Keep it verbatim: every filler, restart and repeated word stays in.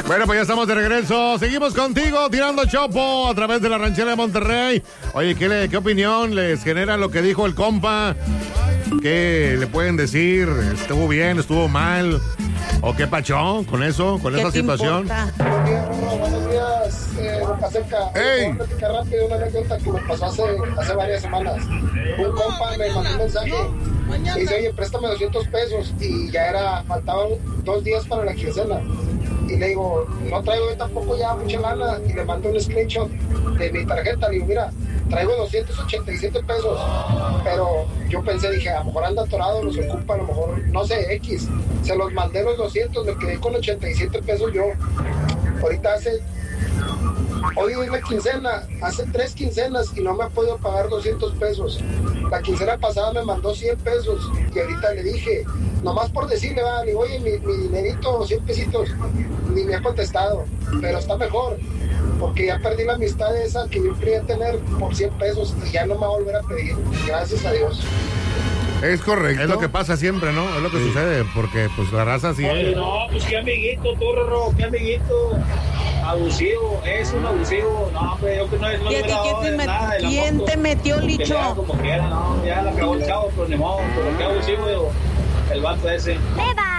Bueno, pues ya estamos de regreso. Seguimos contigo, tirando chopo a través de la ranchera de Monterrey. Oye, ¿qué, le, qué opinión les genera lo que dijo el compa? ¿Qué le pueden decir? ¿Estuvo bien, estuvo mal? ¿O qué pachón con eso, con esa situación? Buenos días, Rorro, buenos días, eh, Boca Seca. Ey. Voy a platicar rápido una anécdota que me pasó hace, hace varias semanas. Un compa me mandó un mensaje. Me dice, oye, préstame doscientos pesos. Y ya era, faltaban dos días para la quincena. Y le digo, no traigo yo tampoco ya mucha lana. Y le mando un screenshot de mi tarjeta. Le digo, mira, traigo doscientos ochenta y siete pesos. Pero yo pensé, dije, a lo mejor anda atorado, los ocupa, a lo mejor, no sé, X. Se los mandé los doscientos, me quedé con ochenta y siete pesos yo. Ahorita hace, hoy es la quincena, hace tres quincenas y no me ha podido pagar doscientos pesos. La quincena pasada me mandó cien pesos y ahorita le dije, nomás por decirle, va, le digo, oye, mi, mi dinerito, cien pesitos, ni me ha contestado, pero está mejor, porque ya perdí la amistad esa que yo quería tener por cien pesos y ya no me va a volver a pedir, gracias a Dios. Es correcto. Es lo que pasa siempre, ¿no? Es lo que sí. sucede, porque pues la raza sí. Oye, no, pues qué amiguito, tú, Rorro, qué amiguito. Abusivo, es un abusivo. No, hombre, yo que no es no ¿Y a ti quién, te, met... nada ¿quién te metió, Licho? Como quiera, no, ya la acabó el chavo, pero ni modo, pero qué abusivo, el vato ese.